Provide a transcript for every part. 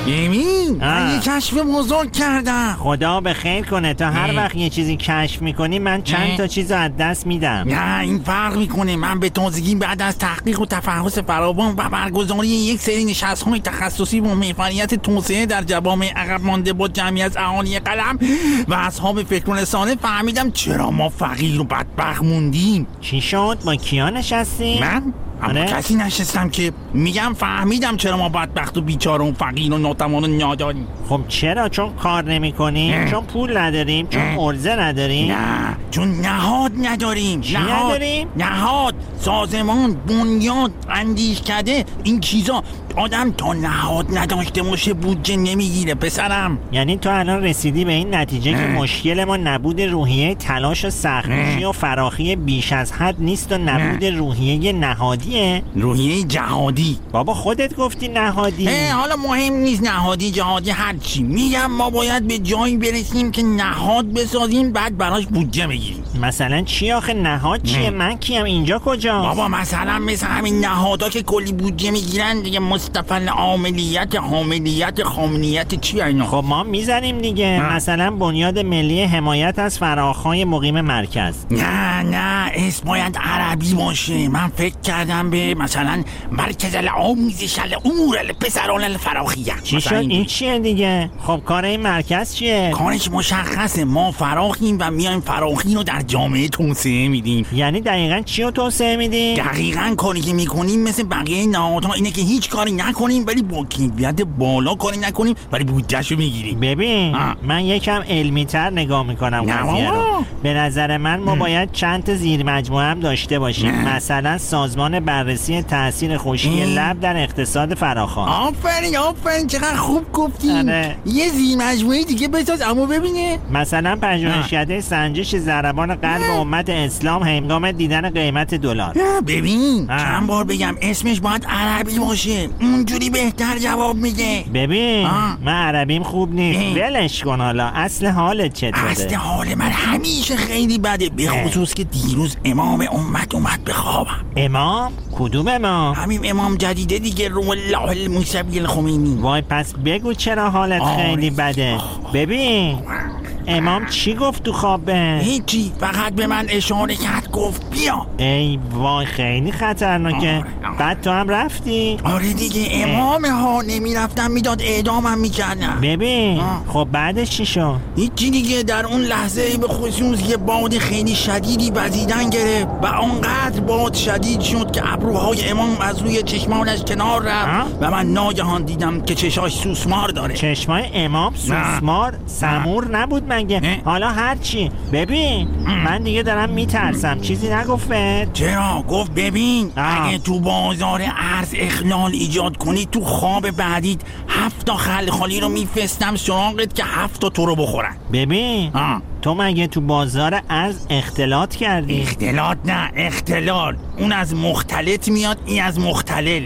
ببین من یه کشف بزرگ کردم. خدا به خیر کنه. تا هر وقت یه چیزی کشف میکنی من چند تا چیزو از دست میدم. نه این فرق میکنه. من به تازگی بعد از تحقیق و تفحص فراوان و برگزاری یک سری نشست‌های تخصصی با محوریت توسعه در جوامع عقب مانده با جمعی از اهالی قلم و اصحاب فکر و رسانه فهمیدم چرا ما فقیر و بدبخت موندیم. چی شد؟ با کیا نشستی؟ من؟ اما کسی نشستم که میگم فهمیدم چرا ما بدبخت و بیچاره و فقیر و ناتوان و ناداریم. خب چرا؟ چون کار نمی کنیم؟ چون پول نداریم؟ چون ارزه نداریم؟ نه چون نهاد نداریم. چی نداریم؟ نهاد، سازمان، بنیاد، اندیشکده، این چیزا. آدم تا نهاد نداشته باشه بودجه نمیگیره پسرم. یعنی تو الان رسیدی به این نتیجه که مشکل ما نبود روحیه تلاش و سخت‌کوشی و فراخی بیش از حد نیست و نبود روحیه نهادیه؟ روحیه جهادی. بابا خودت گفتی نهادی. حالا مهم نیست نهادی جهادی هرچی. میگم ما باید به جایی برسیم که نهاد بسازیم بعد براش بودجه بگیریم. مثلا چی آخه؟ نهاد چیه؟ من کیم؟ اینجا کجا؟ بابا مثلا مثل همین نهادها که کلی بودجه میگیرن دیگه، مستقل عاملیت، حاملیت، خاملیت، چی اینا؟ خب ما میزنیم دیگه. مثلا بنیاد ملی حمایت از فراخهای مقیم مرکز. نه اسم باید عربی باشه. من فکر کردم به مثلا مرکز الآموزش الامور الپسران الفراخیه. چی شد؟ این چیه دیگه؟ خب کار این مرکز چیه؟ کارش مشخصه. ما فراخیم و میایم فراخی رو در جامعه توسعه میدیم. یعنی دقیقاً چی رو توسعه میدیم؟ دقیقاً کاری که میکنیم مثل بقیه نهادها اینه که هیچ کاری نکنیم ولی با کیفیت بالا کاری نکنیم ولی بودجه‌شو میگیریم. ببین من یکم علمی‌تر نگاه میکنم قضیه رو. به نظر من ما باید چند تا زیر مجموعه هم داشته باشیم. مثلا سازمان بررسی تاثیر خشکی لب در اقتصاد فراخوان. آفرین چقدر خوب گفتین. یه زیر مجموعه دیگه بساز اما ببینه. مثلا پژوهشکده سنجش ضربان قلب امت اسلام هنگام دیدن قیمت دلار. ببین چند بار بگم اسمش باید عربی باشه، اونجوری بهتر جواب میده. ببین من عربیم خوب نیست. ولش کن. حالا اصل حالت چطوره؟ اصل حال من همیشه خیلی بده، به خصوص که دیروز امام امت اومد به خوابم. امام؟ کدوم امام؟ همین امام جدیده دیگه، روح الله الموسوی الخمینی. وای پس بگو چرا حالت خیلی بده. ببین امام چی گفت تو خوابه؟ هیچی، فقط به من اشاره کرد گفت بیا. ای وای خیلی خطرناکه. بعد تو هم رفتی؟ آره دیگه امام ها، نمیرفتم میداد اعدامم میکردم. ببین خب بعدش چی شد؟ هیچی دیگه، در اون لحظه به خصوص یه باد خیلی شدیدی وزیدن گرفت و آنقدر باد شدید شد که ابروهای امام از روی چشمانش کنار رفت و من ناگهان دیدم که چشاش سوسمار داره. چشمای امام سوسمار؟ سمور نبود مگه؟ حالا هرچی. ببین من دیگه دارم میترسم. چیزی نگفت؟ چرا؟ گفت ببین اگه تو بازار ارز اخلال ایجاد کنی تو خواب بعدید 7 تا خلخالی رو میفرستم سراغت که 7 تا تو رو بخورن. ببین تو مگه تو بازار ارز اختلاط کردی؟ اختلاط نه، اختلال. اون از مختلط میاد، این از مختلل.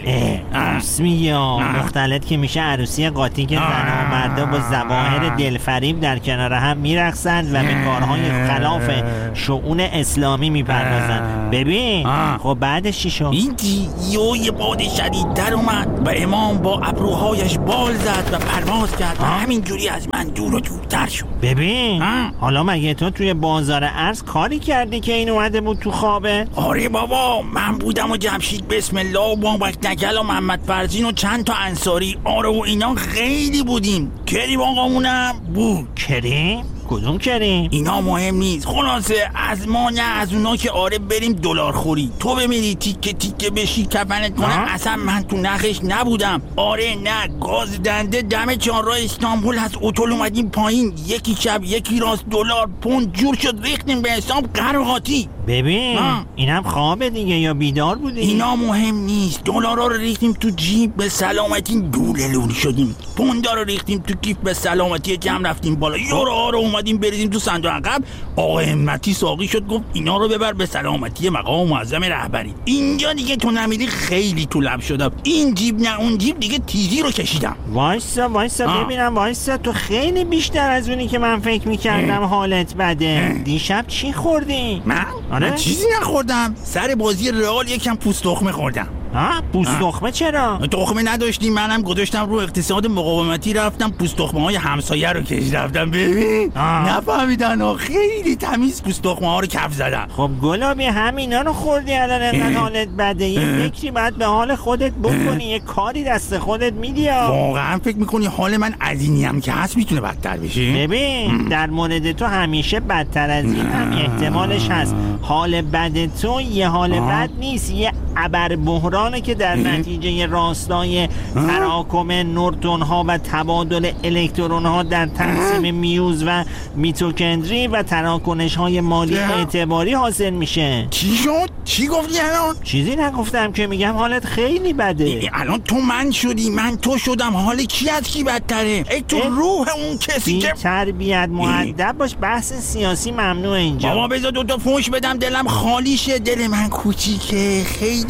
اسمی مختلط که میشه عروسی قاطی که زن و مردا با ظواهر دلفریب در کنار هم میرقصند و به کارهای خلاف شؤون اسلامی میپردازند. ببین خب بعدش چی شد؟ اینجی یه باد شدیدتر اومد و امام با ابروهایش بال زد و پرواز کرد و همینجوری از من دور و دورتر شد. ببین حالا مگه تو توی بازار ارز کاری کردی که این اومده بود تو خوابه؟ آره بابا، من بودم و جمشید بسم الله و بابک نکل و محمد فرزین و چند تا انصاری. آره و اینا خیلی بودیم. کریم آقامونم بود. کریم؟ کدوم کریم؟ اینا مهم نیست. خلاصه از ما نه از اونا که آره بریم دلار خوری، تو بمیری تیکه تیکه بشی کفنت کنم. اصلا من تو نخش نبودم. آره نه، گاز دنده دم چهارراه استانبول از اتول اومدیم پایین، یکی شب یکی راست دلار پوند جور شد ریختیم به حساب قرقاتی. ببین اینم خوابه دیگه یا بیدار بودی؟ اینا مهم نیست. دلارا رو ریختیم تو جیب به سلامتی دوله لولی شدیم، پوندا رو ریختیم تو کیف به سلامتی جمع رفتیم بالا، یورو رو اومدیم بریزیم تو صندوق عقب. آقا همتی ساقی شد گفت اینا رو ببر به سلامتی مقام معظم رهبری. اینجا دیگه تو نمیری خیلی تو لب شدم. این جیب نه اون جیب دیگه تیزی رو کشیدم. وایسا ببینم. وایسا تو خیلی بیشتر از اونی که من فکر میکردم حالت بده. دیشب چی خوردی؟ من چیزی نخوردم. سر بازی رئال یکم پوست تخمه خوردم. پوست تخمه چرا؟ تخمه نداشتیم، منم گذاشتم رو اقتصاد مقاومتی، رفتم پوست تخمه های همسایه رو کش رفتم. ببین نفهمیدن خیلی تمیز پوست تخمه ها رو کف زدن. خب گلابی همینا رو خوردی الان انقدر حالت بده، یه فکری باید به حال خودت بکنی، یه کاری دست خودت میدی. واقعا فکر میکنی حال من از اینی هم که هست میتونه بدتر بشه؟ ببین در مورد تو همیشه بدتر از این هم احتمالش هست. حال بد تو یه حال بد نیست، یه ابر بحرانه که در نتیجه راستای تراکم نورتون ها و تبادل الکترون ها در تقسیم میوز و میتوکندری و تراکنش های مالی اعتباری حاصل میشه. چی شد؟ چی گفتی الان؟ چیزی نگفتم که، میگم حالت خیلی بده. الان تو من شدی، من تو شدم، حال کی از کی بدتره؟ ای تو روح اون کسی که تربیت مؤدب باش، بحث سیاسی ممنوع اینجا. بابا بذار دوتا فوش بدم دلم خالی شه. دل من کوچیکه، خیلی